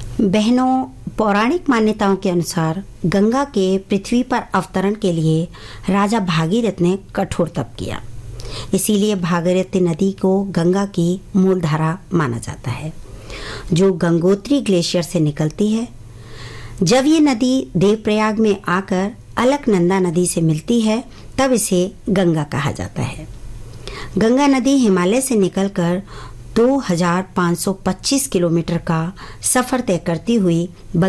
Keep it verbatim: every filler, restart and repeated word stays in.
बहनों, पौराणिक मान्यताओं के अनुसार गंगा के पृथ्वी पर अवतरण के लिए राजा भागीरथ ने कठोर तप किया। इसीलिए भागीरथी नदी को गंगा की मूलधारा माना जाता है, जो गंगोत्री ग्लेशियर से निकलती है। जब ये नदी देवप्रयाग में आकर अलकनंदा नदी से मिलती है, तब इसे गंगा कहा जाता है। गंगा नदी हिमालय से निकलकर दो हज़ार पाँच सौ पच्चीस किलोमीटर का सफर तय करती हुई